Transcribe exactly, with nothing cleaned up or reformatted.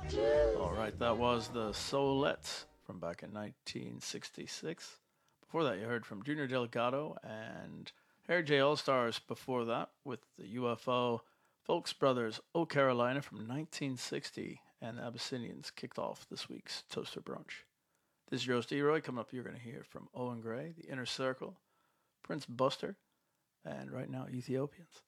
All right, that was the Soulettes from back in nineteen sixty-six. Before that, you heard from Junior Delgado and Harry J. All Stars before that with the U F O. Folks Brothers, Oh Carolina from nineteen sixty, and the Abyssinians kicked off this week's Toaster Brunch. This is Roast Eroy. Coming up, you're going to hear from Owen Gray, The Inner Circle, Prince Buster, and right now, Ethiopians.